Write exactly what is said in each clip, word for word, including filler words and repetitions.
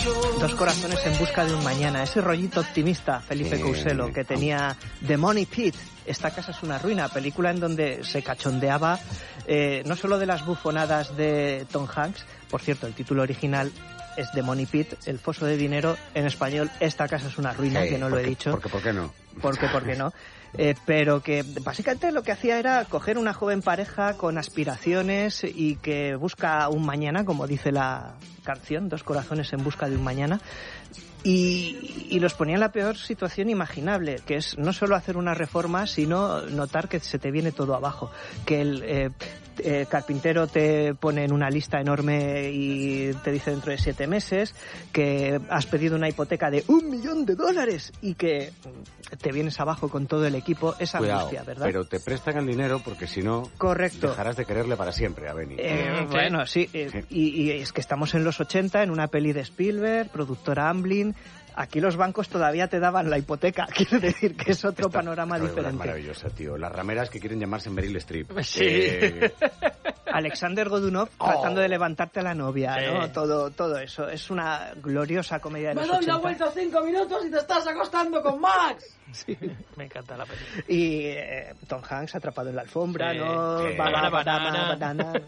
Dos corazones en busca de un mañana. Ese rollito optimista, Felipe Sí. Couselo, que tenía The Money Pit. Esta casa es una ruina, película en donde se cachondeaba eh, no solo de las bufonadas de Tom Hanks, por cierto, el título original es The Money Pit, el foso de dinero, en español, esta casa es una ruina, Sí, que no lo he porque- dicho. Porque, ¿por qué no? Porque, ¿por qué no? Eh, pero que básicamente lo que hacía era coger una joven pareja con aspiraciones y que busca un mañana, como dice la canción, Dos corazones en busca de un mañana, y, y los ponía en la peor situación imaginable, que es no solo hacer una reforma, sino notar que se te viene todo abajo, que el eh, eh, carpintero te pone en una lista enorme y te dice dentro de siete meses que has pedido una hipoteca de un millón de dólares y que te vienes abajo con todo el equipo. Esa Cuidado, angustia, ¿verdad? pero te prestan el dinero porque si no, Correcto. dejarás de quererle para siempre a Benny. Eh, Mm, bueno, sí, eh, Sí. y, y es que estamos en los ochenta, en una peli de Spielberg, productora Amblin. Aquí los bancos todavía te daban la hipoteca, quiero decir que es otro Esta panorama película es diferente. maravillosa, tío. Las rameras que quieren llamarse Meryl Streep. Sí. Eh, Alexander Godunov Oh. tratando de levantarte a la novia, Sí. ¿no? Todo, todo eso. Es una gloriosa comedia de Me los doy la ochenta. vuelta cinco minutos y te estás acostando con Max. Me encanta la película. Y eh, Tom Hanks atrapado en la alfombra, Sí. ¿no? Sí. Banana, Banana, banana, banana.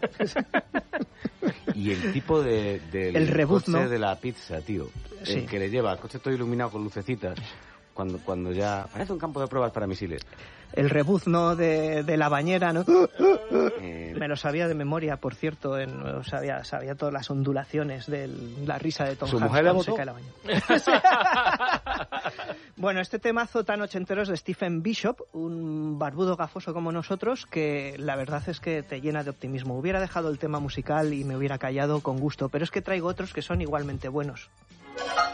y el tipo de, del El reboot, coche ¿no? de la pizza, tío. Sí. El que le lleva, el coche todo iluminado con lucecitas. Cuando, cuando ya... Parece un campo de pruebas para misiles. El rebuzno de, de la bañera, ¿no? Eh, Me lo sabía de memoria, por cierto, en, o sabía, sabía todas las ondulaciones de la risa de Tom ¿Su Hanks mujer le cuando se votó? cae la bañera. Bueno, este temazo tan ochentero es de Stephen Bishop, un barbudo gafoso como nosotros, que la verdad es que te llena de optimismo. Hubiera dejado el tema musical y me hubiera callado con gusto, pero es que traigo otros que son igualmente buenos.